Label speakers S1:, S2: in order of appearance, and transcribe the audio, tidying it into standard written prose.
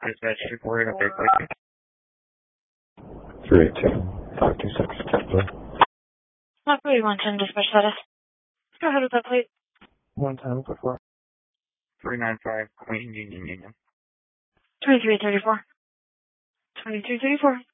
S1: Dispatch reported okay, quick.
S2: 382-526, Tesla.
S3: Not 110 dispatch status. Go ahead with that plate.
S2: 110 before.
S1: 395, Queen Union.
S3: 2334. 2334.